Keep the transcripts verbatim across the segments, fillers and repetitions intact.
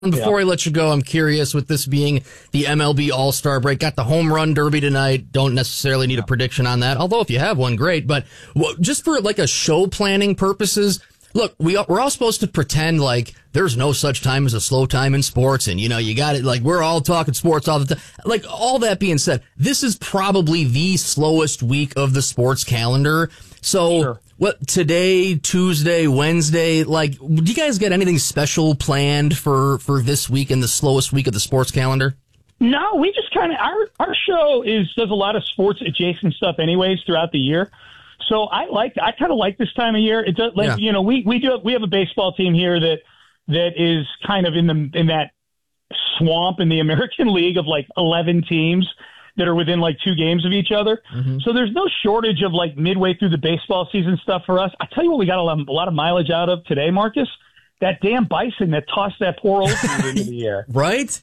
Before yeah. I let you go, I'm curious, with this being the M L B All-Star break, got the home run derby tonight. Don't necessarily need a prediction on that, although if you have one, great. But well, just for like a show planning purposes, look, we, we're all supposed to pretend like there's no such time as a slow time in sports. And, you know, you got it. Like, we're all talking sports all the time. Like, all that being said, this is probably the slowest week of the sports calendar. So Sure. what, today, Tuesday, Wednesday, like, do you guys get anything special planned for, for this week and the slowest week of the sports calendar? No, we just kind of, our, our show is, does a lot of sports adjacent stuff anyways throughout the year. So I like, I kind of like this time of year. It does, like, Yeah. you know, we, we do, we have a baseball team here that, that is kind of in the, in that swamp in the American League of like eleven teams that are within like two games of each other. Mm-hmm. So there's no shortage of like midway through the baseball season stuff for us. I tell you what, we got a lot, a lot of mileage out of today, Marcus. That damn bison that tossed that poor old dude into the air. Right?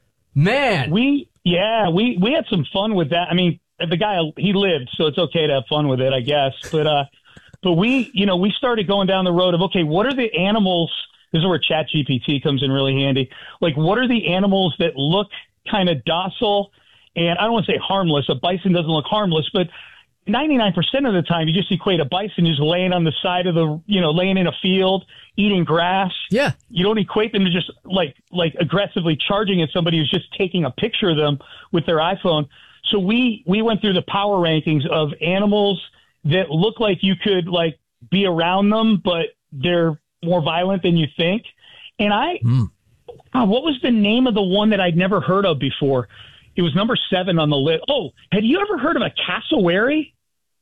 Man. We, yeah, we, we had some fun with that. I mean, the guy, he lived, so it's okay to have fun with it, I guess. But, uh, but we, you know, we started going down the road of, okay, what are the animals? This is where Chat G P T comes in really handy. Like, what are the animals that look kind of docile? And I don't want to say harmless. A bison doesn't look harmless, but ninety-nine percent of the time you just equate a bison who's laying on the side of the, you know, laying in a field, eating grass. Yeah. You don't equate them to just like, like aggressively charging at somebody who's just taking a picture of them with their iPhone. So we, we went through the power rankings of animals that look like you could like be around them, but they're more violent than you think. And I, Mm. God, what was the name of the one that I'd never heard of before? It was number seven on the list. Oh, have you ever heard of a cassowary?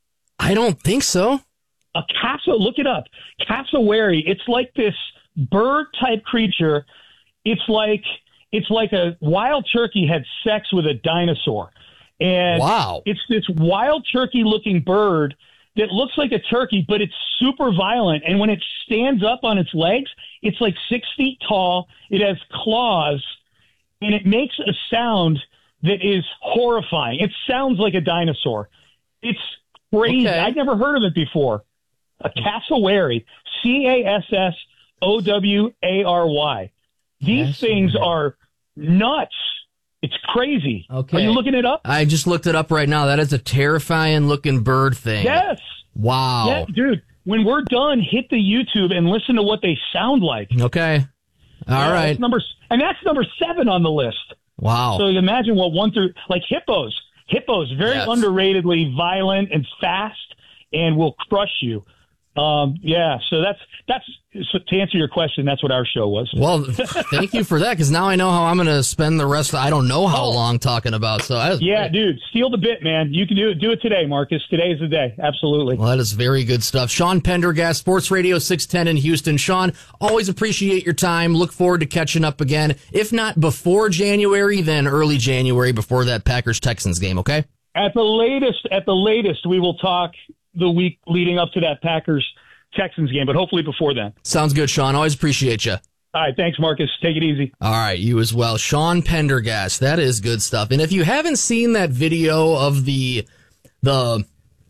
I don't think so. A casso, look it up. Cassowary. It's like this bird type creature. It's like, it's like a wild turkey had sex with a dinosaur. And Wow. it's this wild turkey looking bird that looks like a turkey, but it's super violent. And when it stands up on its legs, it's like six feet tall. It has claws and it makes a sound that is horrifying. It sounds like a dinosaur. It's crazy. Okay. I'd never heard of it before. A cassowary, C A S S O W A R Y. These things are nuts. It's crazy. Okay. Are you looking it up? I just looked it up right now. That is a terrifying looking bird thing. Yes. Wow. Yeah, dude. When we're done, hit the YouTube and listen to what they sound like. Okay. All Yeah, right. that's number, and that's number seven on the list. Wow. So you imagine what one through, like hippos. Hippos, very Yes. underratedly violent and fast and will crush you. Um, yeah, so that's, that's, so to answer your question, that's what our show was. Well, thank you for that, because now I know how I'm going to spend the rest of, I don't know how Oh. long talking about. So I, Yeah, dude, steal the bit, man. You can do it. Do it today, Marcus. Today is the day. Absolutely. Well, that is very good stuff. Sean Pendergast, Sports Radio six ten in Houston. Sean, always appreciate your time. Look forward to catching up again. If not before January, then early January before that Packers-Texans game, okay? At the latest, at the latest, we will talk the week leading up to that Packers-Texans game, but hopefully before then. Sounds good, Sean. Always appreciate you. All right, thanks, Marcus. Take it easy. All right, you as well. Sean Pendergast, that is good stuff. And if you haven't seen that video of the the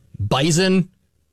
bison,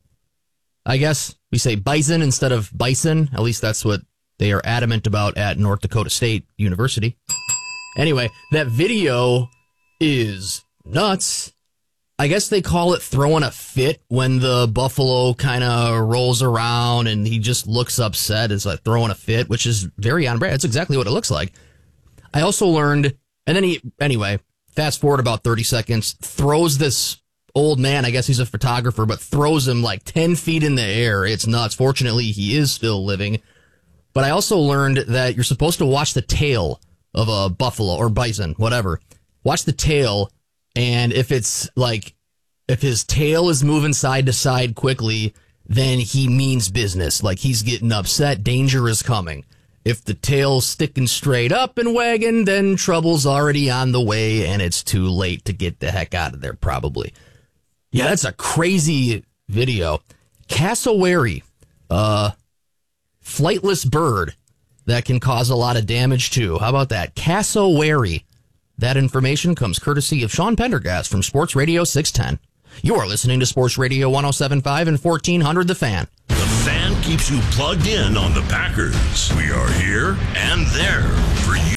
I guess we say bison instead of bison. At least that's what they are adamant about at North Dakota State University. Anyway, that video is nuts. I guess they call it throwing a fit when the buffalo kind of rolls around and he just looks upset. It's like throwing a fit, which is very on brand. That's exactly what it looks like. I also learned, and then he, anyway, fast forward about thirty seconds, throws this old man, I guess he's a photographer, but throws him like ten feet in the air. It's nuts. Fortunately, he is still living. But I also learned that you're supposed to watch the tail of a buffalo or bison, whatever. Watch the tail. And if it's like, if his tail is moving side to side quickly, then he means business. Like he's getting upset. Danger is coming. If the tail's sticking straight up and wagging, then trouble's already on the way and it's too late to get the heck out of there, probably. Yeah, that's a crazy video. Cassowary, uh, flightless bird that can cause a lot of damage too. How about that? Cassowary. That information comes courtesy of Sean Pendergast from Sports Radio six ten. You are listening to Sports Radio one oh seven point five and fourteen hundred The Fan. The Fan keeps you plugged in on the Packers. We are here and there for you.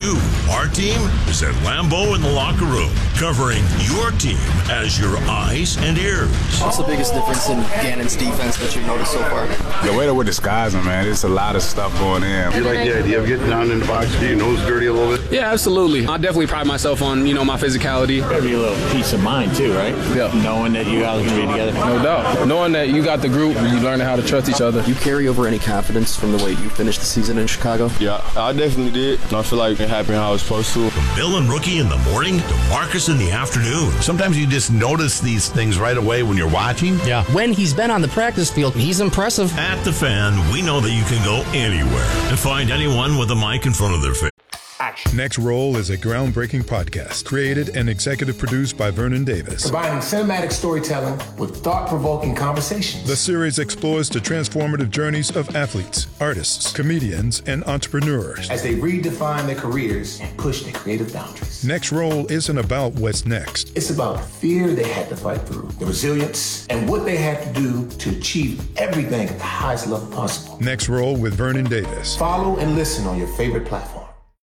Our team is at Lambeau in the locker room, covering your team as your eyes and ears. What's the biggest difference in Gannon's defense that you've noticed so far? The way that we're disguising, man, it's a lot of stuff going in. You like the idea of getting down in the box, get your nose dirty a little bit? Yeah, absolutely. I definitely pride myself on, you know, my physicality. Gotta be a little peace of mind too, right? Yeah. Knowing that you guys are gonna be together. No doubt. Knowing that you got the group, you learn how to trust each other. You carry over any confidence from the way you finished the season in Chicago? Yeah, I definitely did. I feel like it happened how I was supposed to. From Bill and Rookie in the morning to Marcus in the afternoon. Sometimes you just notice these things right away when you're watching. Yeah. When he's been on the practice field, he's impressive. At The Fan, we know that you can go anywhere and find anyone with a mic in front of their face. Next Roll is a groundbreaking podcast created and executive produced by Vernon Davis. Combining cinematic storytelling with thought-provoking conversations. The series explores the transformative journeys of athletes, artists, comedians, and entrepreneurs as they redefine their careers and push their creative boundaries. Next Roll isn't about what's next. It's about the fear they had to fight through, the resilience, and what they had to do to achieve everything at the highest level possible. Next Roll with Vernon Davis. Follow and listen on your favorite platform.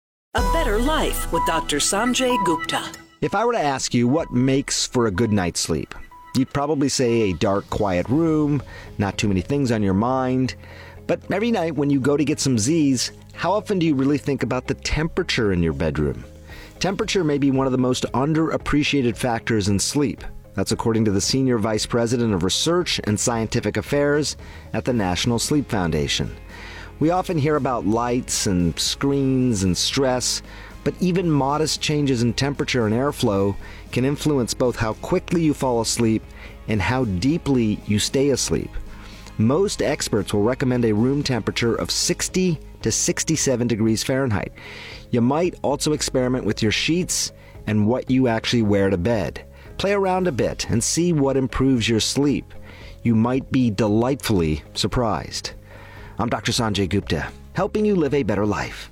A Better Life with Doctor Sanjay Gupta. If I were to ask you what makes for a good night's sleep, you'd probably say a dark, quiet room, not too many things on your mind. But every night when you go to get some Z's, how often do you really think about the temperature in your bedroom? Temperature may be one of the most underappreciated factors in sleep. That's according to the Senior Vice President of Research and Scientific Affairs at the National Sleep Foundation. We often hear about lights and screens and stress, but even modest changes in temperature and airflow can influence both how quickly you fall asleep and how deeply you stay asleep. Most experts will recommend a room temperature of sixty to sixty-seven degrees Fahrenheit. You might also experiment with your sheets and what you actually wear to bed. Play around a bit and see what improves your sleep. You might be delightfully surprised. I'm Doctor Sanjay Gupta, helping you live a better life.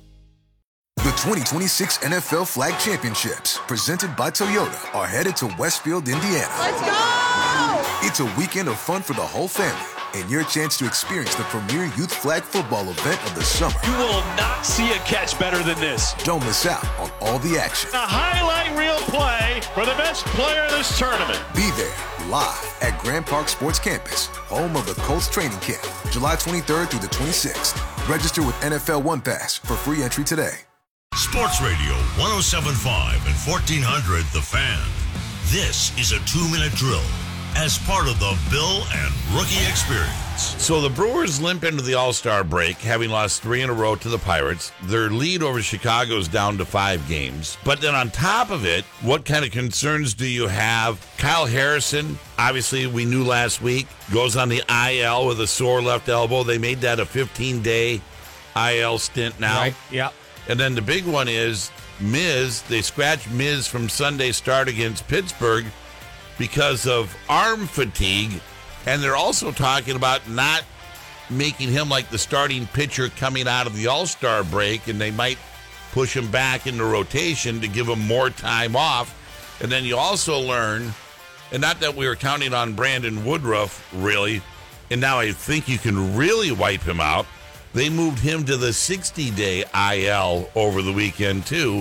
The twenty twenty-six N F L Flag Championships, presented by Toyota, are headed to Westfield, Indiana. Let's go! It's a weekend of fun for the whole family and your chance to experience the premier youth flag football event of the summer. You will not see a catch better than this. Don't miss out on all the action. A highlight reel play for the best player in this tournament. Be there live at Grand Park Sports Campus, home of the Colts training camp, July twenty-third through the twenty-sixth. Register with N F L One Pass for free entry today. Sports Radio one oh seven point five and fourteen hundred The Fan. This is a two-minute drill as part of the Bill and Rookie Experience. So the Brewers limp into the All-Star break, having lost three in a row to the Pirates. Their lead over Chicago is down to five games. But then on top of it, what kind of concerns do you have? Kyle Harrison, obviously we knew last week, goes on the I L with a sore left elbow. They made that a fifteen-day I L stint now. Right, yeah. And then the big one is Miz. They scratched Miz from Sunday's start against Pittsburgh because of arm fatigue. And they're also talking about not making him like the starting pitcher coming out of the All-Star break, and they might push him back into rotation to give him more time off. And then you also learn, and not that we were counting on Brandon Woodruff, really, and now I think you can really wipe him out. They moved him to the sixty-day I L over the weekend, too.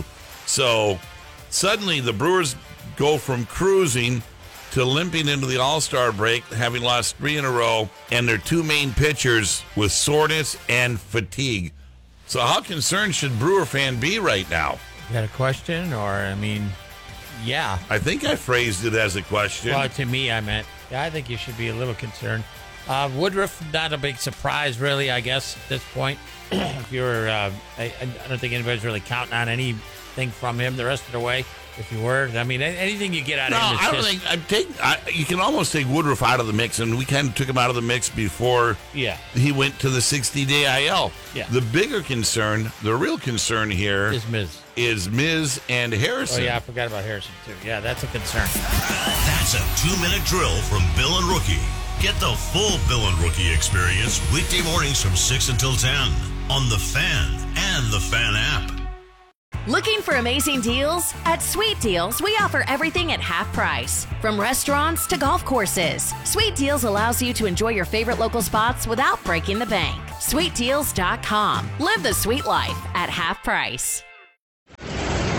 So suddenly the Brewers go from cruising to limping into the All-Star break, having lost three in a row, and their two main pitchers with soreness and fatigue. So how concerned should Brewer fan be right now? You got a question, or, I mean, yeah. I think I phrased it as a question. Well, to me, I meant, yeah, I think you should be a little concerned. Uh, Woodruff, not a big surprise, really, I guess, at this point. If you're, uh, I, I don't think anybody's really counting on anything from him the rest of the way. If you were, I mean, anything you get out no, of him is I don't just... think I take. I, you can almost take Woodruff out of the mix, and we kind of took him out of the mix before. Yeah. He went to the sixty-day I L. Yeah. The bigger concern, the real concern here, is Miz. Is Miz and Harrison. Oh yeah, I forgot about Harrison too. Yeah, that's a concern. That's a two-minute drill from Bill and Rookie. Get the full Bill and Rookie experience weekday mornings from six until ten on The Fan and the Fan app. Looking for amazing deals? At Sweet Deals, we offer everything at half price. From restaurants to golf courses, Sweet Deals allows you to enjoy your favorite local spots without breaking the bank. sweet deals dot com. Live the sweet life at half price.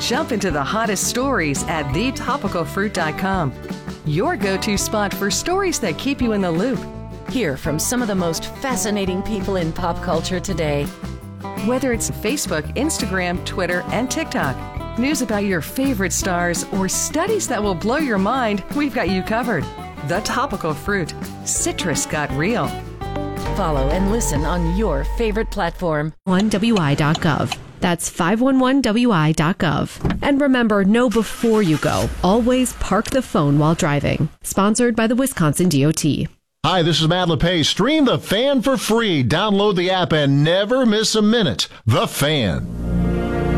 Jump into the hottest stories at the topical fruit dot com. Your go-to spot for stories that keep you in the loop. Hear from some of the most fascinating people in pop culture today. Whether it's Facebook, Instagram, Twitter, and TikTok, news about your favorite stars, or studies that will blow your mind, we've got you covered. The Topical Fruit. Citrus got real. Follow and listen on your favorite platform. one W I dot gov. That's five one one W I dot gov. And remember, know before you go. Always park the phone while driving. Sponsored by the Wisconsin D O T. Hi, this is Matt LePay. Stream The Fan for free. Download the app and never miss a minute. The Fan.